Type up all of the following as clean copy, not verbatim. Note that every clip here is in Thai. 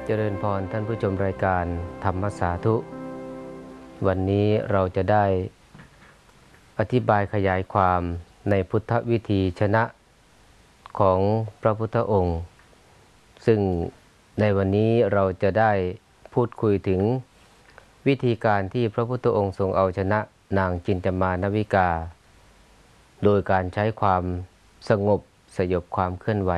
เจริญพรท่านผู้ชมรายการธรรมสาธุวันนี้เราจะได้อธิบายขยายความในพุทธวิธีชนะของพระพุทธองค์ซึ่งในวันนี้เราจะได้พูดคุยถึงวิธีการที่พระพุทธองค์ทรงเอาชนะนางจินตมานวิกาโดยการใช้ความสงบสยบความเคลื่อนไหว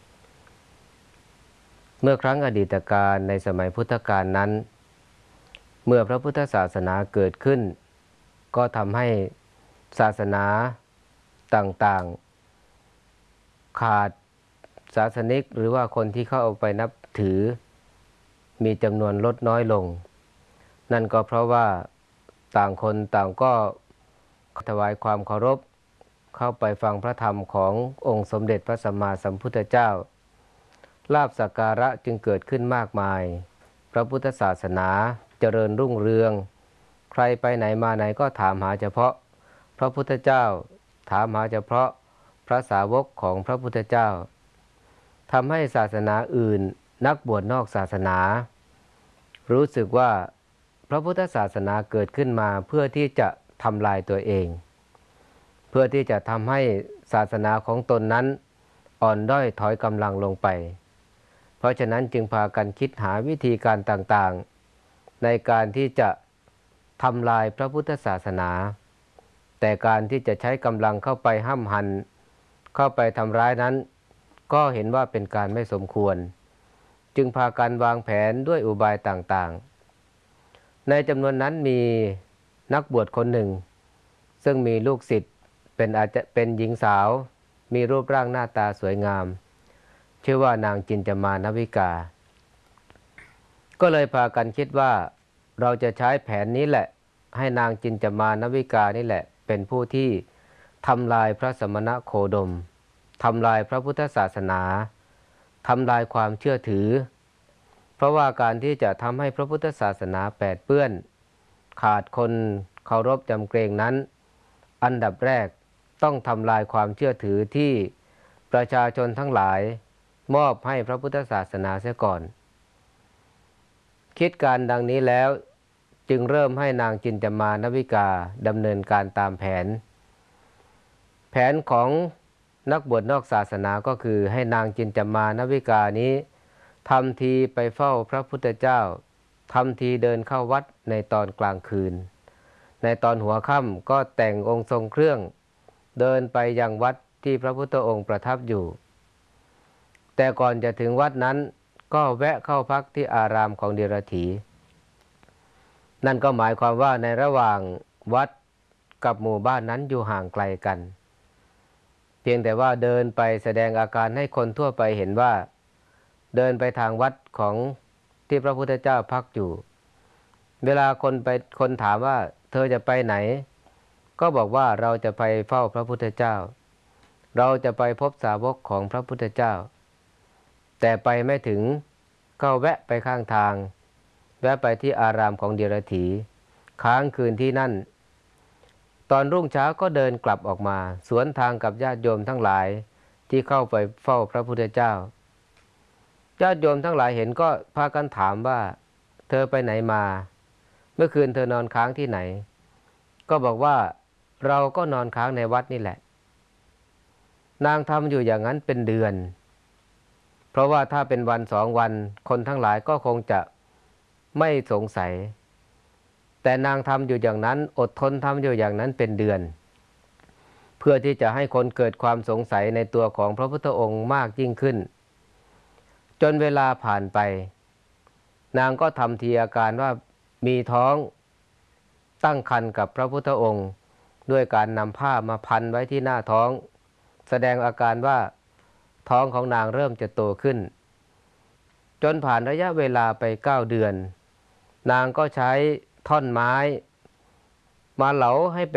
เมื่อครั้งอดีตการในสมัยพุทธกาลนั้นเมื่อพระพุทธศาสนาเกิดขึ้นก็ทำให้ศาสนาต่างๆขาดศาสนิกหรือว่าคนที่เข้าไปนับถือมีจำนวนลดน้อยลงนั่นก็เพราะว่าต่างคนต่างก็ถวายความเคารพเข้าไปฟังพระธรรมขององค์สมเด็จพระสัมมาสัมพุทธเจ้าลาภสักการะจึงเกิดขึ้นมากมายพระพุทธศาสนาเจริญรุ่งเรืองใครไปไหนมาไหนก็ถามหาเฉพาะพระพุทธเจ้าถามหาเฉพาะพระสาวกของพระพุทธเจ้าทำให้ศาสนาอื่นนักบวชนอกศาสนารู้สึกว่าพระพุทธศาสนาเกิดขึ้นมาเพื่อที่จะทำลายตัวเองเพื่อที่จะทำให้ศาสนาของตนนั้นอ่อนด้อยถอยกำลังลงไปเพราะฉะนั้นจึงพากันคิดหาวิธีการต่างๆในการที่จะทำลายพระพุทธศาสนาแต่การที่จะใช้กำลังเข้าไปห้ำหั่นเข้าไปทำร้ายนั้นก็เห็นว่าเป็นการไม่สมควรจึงพากันวางแผนด้วยอุบายต่างๆในจำนวนนั้นมีนักบวชคนหนึ่งซึ่งมีลูกศิษย์เป็นหญิงสาวมีรูปร่างหน้าตาสวยงามชื่อว่านางจินตมานวิกาก็เลยพากันคิดว่าเราจะใช้แผนนี้แหละให้นางจินตมานวิกานี่แหละเป็นผู้ที่ทำลายพระสมณโคดมทำลายพระพุทธศาสนาทำลายความเชื่อถือเพราะว่าการที่จะทำให้พระพุทธศาสนาแปดเปื้อนขาดคนเคารพจำเกรงนั้นอันดับแรกต้องทำลายความเชื่อถือที่ประชาชนทั้งหลายมอบให้พระพุทธศาสนาเสียก่อนคิดการดังนี้แล้วจึงเริ่มให้นางจินตมานวิกาดำเนินการตามแผนของนักบวชนอกศาสนาก็คือให้นางจินตมานวิกานี้ทำทีไปเฝ้าพระพุทธเจ้าทำทีเดินเข้าวัดในตอนกลางคืนในตอนหัวค่ำก็แต่งองค์ทรงเครื่องเดินไปยังวัดที่พระพุทธองค์ประทับอยู่แต่ก่อนจะถึงวัดนั้นก็แวะเข้าพักที่อารามของเดรัจฉีนั่นก็หมายความว่าในระหว่างวัดกับหมู่บ้านนั้นอยู่ห่างไกลกันเพียงแต่ว่าเดินไปแสดงอาการให้คนทั่วไปเห็นว่าเดินไปทางวัดของที่พระพุทธเจ้าพักอยู่เวลาคนถามว่าเธอจะไปไหนก็บอกว่าเราจะไปเฝ้าพระพุทธเจ้าเราจะไปพบสาวกของพระพุทธเจ้าแต่ไปไม่ถึงก็แวะไปข้างทางแวะไปที่อารามของเดรัจฉีค้างคืนที่นั่นตอนรุ่งเช้าก็เดินกลับออกมาสวนทางกับญาติโยมทั้งหลายที่เข้าไปเฝ้าพระพุทธเจ้าญาติโยมทั้งหลายเห็นก็พากันถามว่าเธอไปไหนมาเมื่อคืนเธอนอนค้างที่ไหนก็บอกว่าเราก็นอนค้างในวัดนี่แหละนางทำอยู่อย่างนั้นเป็นเดือนเพราะว่าถ้าเป็นวัน2 วันคนทั้งหลายก็คงจะไม่สงสัยแต่นางทำอยู่อย่างนั้นอดทนทำอยู่อย่างนั้นเป็นเดือนเพื่อที่จะให้คนเกิดความสงสัยในตัวของพระพุทธองค์มากยิ่งขึ้นจนเวลาผ่านไปนางก็ทำทีอาการว่ามีท้องตั้งครรภ์กับพระพุทธองค์ด้วยการนำผ้ามาพันไว้ที่หน้าท้องแสดงอาการว่าท้องของนางเริ่มจะโตขึ้นจนผ่านระยะเวลาไป9 เดือนนางก็ใช้ท่อนไม้มาเหลาให้